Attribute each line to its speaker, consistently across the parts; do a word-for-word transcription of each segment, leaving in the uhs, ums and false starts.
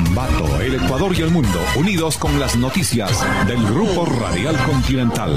Speaker 1: Ambato, el Ecuador y el mundo, unidos con las noticias del Grupo Radial Continental.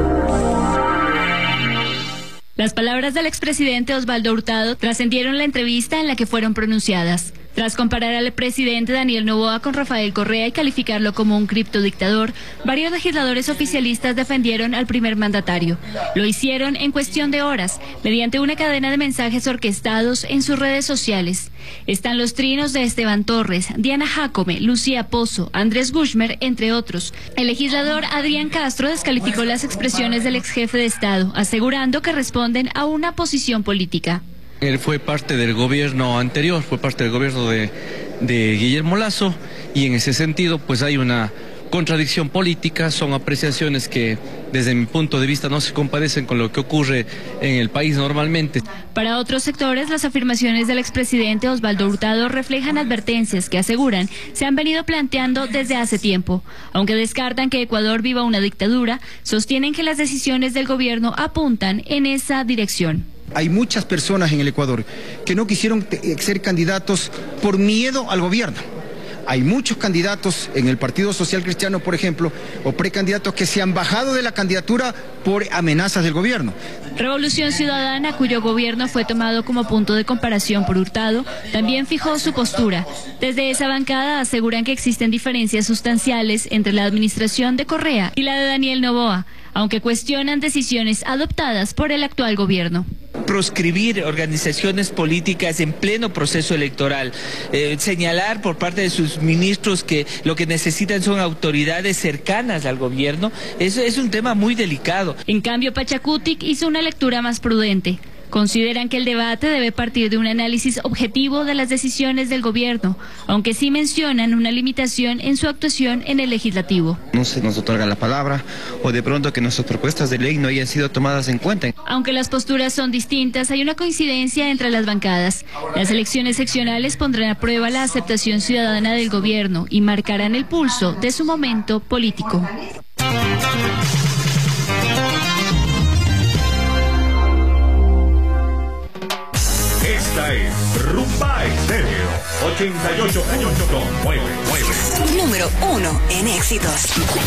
Speaker 2: Las palabras del expresidente Osvaldo Hurtado trascendieron la entrevista en la que fueron pronunciadas. Tras comparar al presidente Daniel Noboa con Rafael Correa y calificarlo como un criptodictador, varios legisladores oficialistas defendieron al primer mandatario. Lo hicieron en cuestión de horas, mediante una cadena de mensajes orquestados en sus redes sociales. Están los trinos de Esteban Torres, Diana Jácome, Lucía Pozo, Andrés Gushmer, entre otros. El legislador Adrián Castro descalificó las expresiones del ex jefe de Estado, asegurando que responden a una posición política.
Speaker 3: Él fue parte del gobierno anterior, fue parte del gobierno de, de Guillermo Lasso, y en ese sentido pues hay una contradicción política, son apreciaciones que desde mi punto de vista no se compadecen con lo que ocurre en el país normalmente.
Speaker 2: Para otros sectores, las afirmaciones del expresidente Osvaldo Hurtado reflejan advertencias que aseguran se han venido planteando desde hace tiempo. Aunque descartan que Ecuador viva una dictadura, sostienen que las decisiones del gobierno apuntan en esa dirección.
Speaker 4: Hay muchas personas en el Ecuador que no quisieron ser candidatos por miedo al gobierno. Hay muchos candidatos en el Partido Social Cristiano, por ejemplo, o precandidatos que se han bajado de la candidatura por amenazas del gobierno.
Speaker 2: Revolución Ciudadana, cuyo gobierno fue tomado como punto de comparación por Hurtado, también fijó su postura. Desde esa bancada aseguran que existen diferencias sustanciales entre la administración de Correa y la de Daniel Noboa, aunque cuestionan decisiones adoptadas por el actual gobierno.
Speaker 5: Proscribir organizaciones políticas en pleno proceso electoral, eh, señalar por parte de sus ministros que lo que necesitan son autoridades cercanas al gobierno, eso es un tema muy delicado.
Speaker 2: En cambio, Pachacutic hizo una lectura más prudente. Consideran que el debate debe partir de un análisis objetivo de las decisiones del gobierno, aunque sí mencionan una limitación en su actuación en el legislativo.
Speaker 6: No se nos otorga la palabra o de pronto que nuestras propuestas de ley no hayan sido tomadas en cuenta.
Speaker 2: Aunque las posturas son distintas, hay una coincidencia entre las bancadas. Las elecciones seccionales pondrán a prueba la aceptación ciudadana del gobierno y marcarán el pulso de su momento político.
Speaker 1: Esta es Rumba Estéreo ochenta y ocho punto nueve.
Speaker 7: Número uno en éxitos.